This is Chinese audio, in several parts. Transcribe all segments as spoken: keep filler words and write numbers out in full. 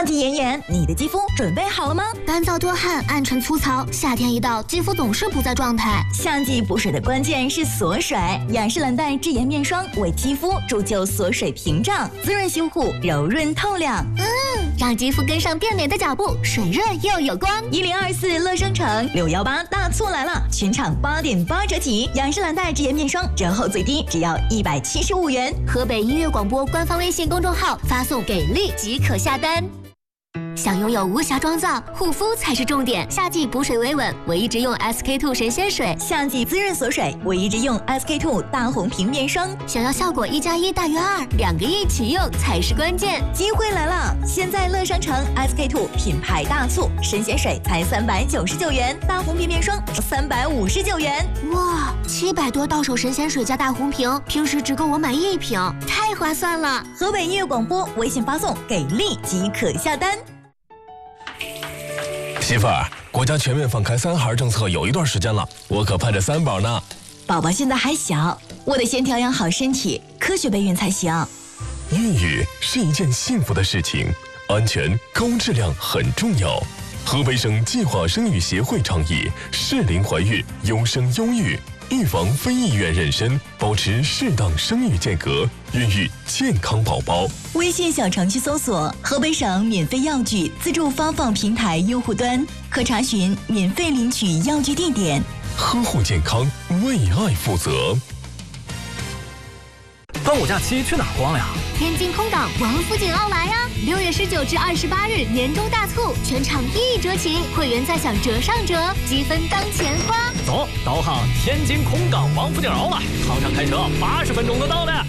夏季炎炎，你的肌肤准备好了吗？ 干燥多汗、暗沉粗糙，夏天一到，肌肤总是不在状态。 夏季补水的关键是锁水，雅诗兰黛智颜面霜为肌肤铸就锁水屏障，滋润修护，柔润透亮。 嗯，让肌肤跟上变美的脚步，水润又有光。 一零二四乐商城六幺八大促来了，全场八点八折起，雅诗兰黛智颜面霜折后最低只要一百七十五元。 河北音乐广播官方微信公众号发送给力即可下单。想拥有无瑕妆造，护肤才是重点。夏季补水维稳，我一直用 S K two 神仙水； 夏季滋润锁水，我一直用 S K two 大红瓶面霜。 想要效果一加一大于二，两个一起用才是关键。 机会来了！现在乐商城 S K two 品牌大促，神仙水才三百九十九元，大红瓶面霜三百五十九元。 哇，七百多到手神仙水加大红瓶，平时只够我买一瓶，太划算了！ 河北音乐广播微信发送给力即可下单。 媳妇儿，国家全面放开三孩政策有一段时间了，我可盼着三宝呢。 宝宝现在还小，我得先调养好身体，科学备孕才行。 孕育是一件幸福的事情，安全高质量很重要。河北省计划生育协会倡议适龄怀孕，优生优育，预防非意愿妊娠，保持适当生育间隔，孕育健康宝宝。 微信小程序搜索河北省免费药具自助发放平台用户端，可查询免费领取药具地点。 呵护健康，为爱负责。 端午假期去哪儿逛呀？ 天津空港王府井奥莱呀！六月十九至二十八日年终大促，全场一折起，会员再享折上折，积分当钱花。 走，导航天津空港王府井奥莱，航上开车八十分钟就到了。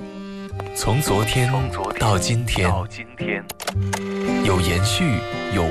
从昨天到今天，有延续，有